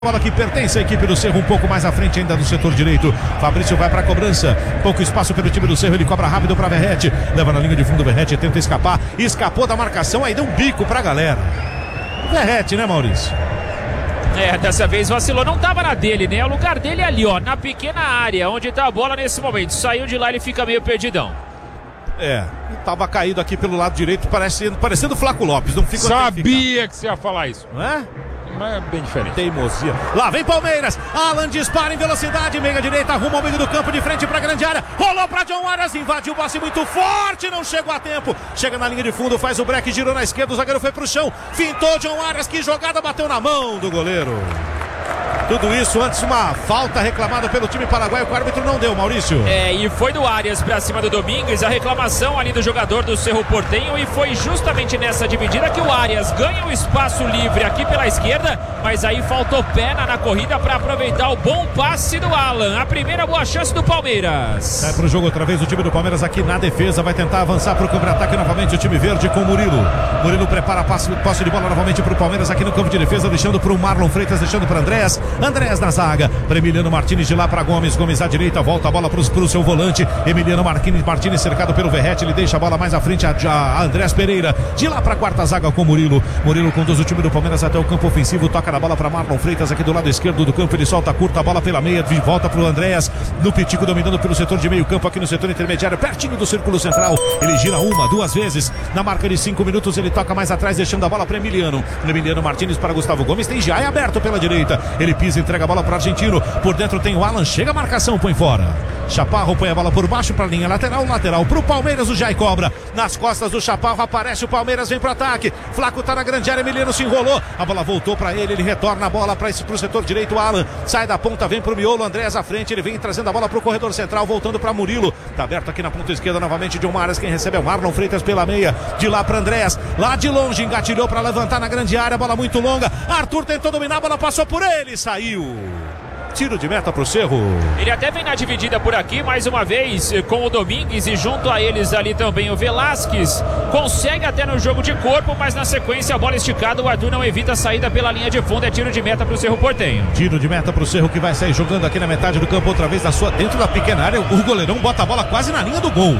Bola que pertence à equipe do Cerro, um pouco mais à frente ainda do setor direito. Fabrício vai para a cobrança, pouco espaço pelo time do Cerro, ele cobra rápido para Verrete, leva na linha de fundo, Verrete tenta escapar, escapou da marcação, aí deu um bico para a galera. Verrete, né, Maurício? Dessa vez vacilou, não tava na dele, né? O lugar dele é ali, ó, na pequena área, onde tá a bola nesse momento. Saiu de lá, ele fica meio perdidão. Tava caído aqui pelo lado direito, parecendo Flaco Lopes, não fica. Sabia que você ia falar isso. Não é? Mas é bem diferente. Teimosia. Lá vem Palmeiras. Alan dispara em velocidade. Meia direita, arruma o meio do campo de frente pra grande área. Rolou pra John Arias. Invadiu o passe muito forte. Não chegou a tempo. Chega na linha de fundo, faz o break, girou na esquerda. O zagueiro foi pro chão. Fintou John Arias. Que jogada, bateu na mão do goleiro. Tudo isso antes uma falta reclamada pelo time paraguaio que o árbitro não deu, Maurício. E foi do Arias pra cima do Domingues, a reclamação ali do jogador do Cerro Porteño, e foi justamente nessa dividida que o Arias ganha o espaço livre aqui pela esquerda, mas aí faltou perna na corrida para aproveitar o bom passe do Alan. A primeira boa chance do Palmeiras. Sai pro jogo outra vez o time do Palmeiras aqui na defesa, vai tentar avançar pro contra-ataque novamente o time verde com o Murilo. Murilo prepara posse de bola novamente pro Palmeiras aqui no campo de defesa, deixando pro Marlon Freitas, deixando pro Andrés na zaga, para Emiliano Martins, de lá para Gomes à direita, volta a bola pro seu volante, Emiliano Martins cercado pelo Verrete, ele deixa a bola mais à frente a Andrés Pereira, de lá para a quarta zaga com Murilo conduz o time do Palmeiras até o campo ofensivo, toca na bola para Marlon Freitas aqui do lado esquerdo do campo, ele solta curta a bola pela meia, de volta pro Andrés, no Pitico dominando pelo setor de meio campo, aqui no setor intermediário, pertinho do círculo central, ele gira duas vezes, na marca de 5 minutos, ele toca mais atrás, deixando a bola para Emiliano Martins para Gustavo Gomes, tem Jai aberto pela direita, ele pisa, entrega a bola para o argentino, por dentro tem o Alan, chega a marcação, põe fora. Chaparro põe a bola por baixo para a linha lateral pro Palmeiras, o Jai cobra, nas costas do Chaparro, aparece o Palmeiras, vem pro ataque, Flaco tá na grande área, Emiliano se enrolou, a bola voltou para ele retorna a bola pro setor direito, o Alan sai da ponta, vem pro miolo, Andrés à frente, ele vem trazendo a bola pro corredor central, voltando para Murilo, tá aberto aqui na ponta esquerda novamente, John Arias, quem recebe é o Marlon Freitas pela meia, de lá para Andrés, lá de longe, engatilhou para levantar na grande área, bola muito longa, Arthur tentou dominar, a bola passou por ele, saiu. Tiro de meta pro Cerro. Ele até vem na dividida por aqui, mais uma vez, com o Domingues e junto a eles ali também o Velasquez. Consegue até no jogo de corpo, mas na sequência a bola esticada, o Arthur não evita a saída pela linha de fundo, é tiro de meta pro Cerro Porteño. Tiro de meta pro Cerro, que vai sair jogando aqui na metade do campo outra vez, dentro da pequena área, o goleirão bota a bola quase na linha do gol.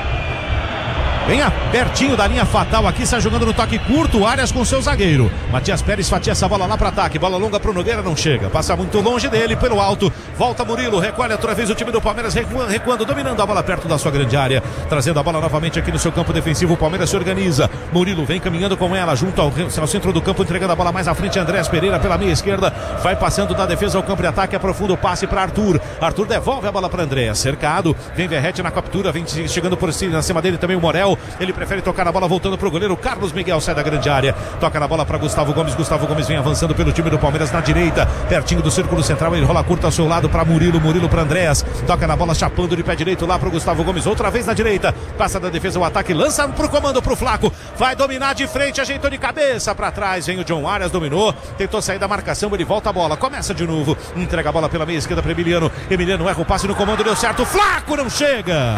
Bem pertinho da linha fatal aqui, sai jogando no toque curto, Arias com seu zagueiro. Matias Pérez fatia essa bola lá para ataque, bola longa pro Nogueira, não chega, passa muito longe dele, pelo alto, volta Murilo, recolhe outra vez o time do Palmeiras, recuando, dominando a bola perto da sua grande área, trazendo a bola novamente aqui no seu campo defensivo, o Palmeiras se organiza, Murilo vem caminhando com ela, junto ao centro do campo, entregando a bola mais à frente, Andrés Pereira pela meia esquerda, vai passando da defesa ao campo de ataque, aprofunda o passe para Arthur devolve a bola para Andrés, cercado, vem Verrete na captura, vem chegando por cima, acima dele também o Morel, ele prefere tocar a bola voltando para o goleiro Carlos Miguel, sai da grande área, toca na bola para Gustavo Gomes vem avançando pelo time do Palmeiras na direita, pertinho do círculo central, ele rola curta ao seu lado para Murilo para Andrés, toca na bola chapando de pé direito lá para o Gustavo Gomes, outra vez na direita, passa da defesa o ataque, lança pro comando pro Flaco, vai dominar de frente, ajeitou de cabeça para trás, vem o John Arias, dominou, tentou sair da marcação, ele volta a bola, começa de novo, entrega a bola pela meia esquerda para Emiliano erra o passe no comando, deu certo, Flaco não chega.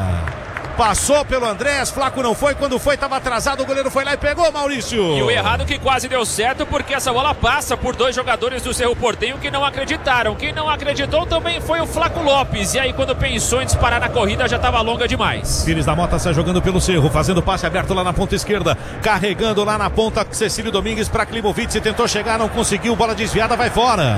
Passou pelo Andrés, Flaco não foi, quando foi estava atrasado, o goleiro foi lá e pegou, Maurício. E o errado que quase deu certo, porque essa bola passa por dois jogadores do Cerro Porteño que não acreditaram. Quem não acreditou também foi o Flaco Lopes, e aí quando pensou em disparar na corrida já estava longa demais. Pires da Mota sai jogando pelo Cerro, fazendo passe aberto lá na ponta esquerda, carregando lá na ponta Cecílio Domingues para Klimovic, tentou chegar, não conseguiu, bola desviada, vai fora.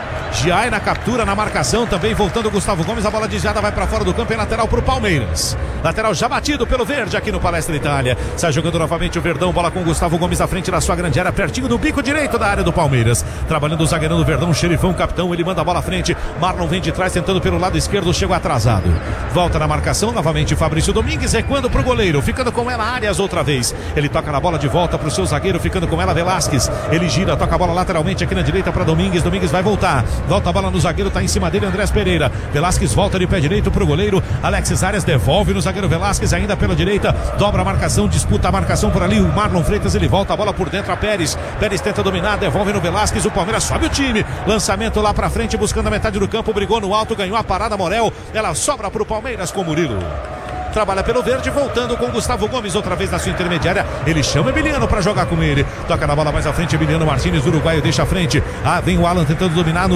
Giai na captura, na marcação, também voltando o Gustavo Gomes, a bola desviada vai para fora do campo, em lateral para o Palmeiras. Lateral já batido pelo Verde aqui no Palestra Itália. Sai jogando novamente o Verdão, bola com o Gustavo Gomes à frente da sua grande área, pertinho do bico direito da área do Palmeiras. Trabalhando o zagueirão do Verdão, Xerifão, capitão, ele manda a bola à frente. Marlon vem de trás, tentando pelo lado esquerdo, chegou atrasado. Volta na marcação, novamente Fabrício Domingues, recuando para o goleiro, ficando com ela Arias outra vez. Ele toca na bola de volta para o seu zagueiro, ficando com ela Velasquez. Ele gira, toca a bola lateralmente aqui na direita para Domingues vai voltar. Volta a bola no zagueiro, tá em cima dele Andrés Pereira. Velasquez volta de pé direito pro goleiro. Alexis Arias devolve no zagueiro Velasquez, ainda pela direita. Dobra a marcação, disputa a marcação por ali. O Marlon Freitas, ele volta a bola por dentro a Pérez. Pérez tenta dominar, devolve no Velasquez. O Palmeiras sobe o time. Lançamento lá pra frente, buscando a metade do campo. Brigou no alto, ganhou a parada Morel. Ela sobra pro Palmeiras com Murilo. trabalha pelo verde, voltando com Gustavo Gomes, outra vez na sua intermediária. Ele chama Emiliano para jogar com ele. Toca na bola mais à frente, Emiliano Martínez, uruguaio, deixa à frente. Vem o Alan tentando dominar no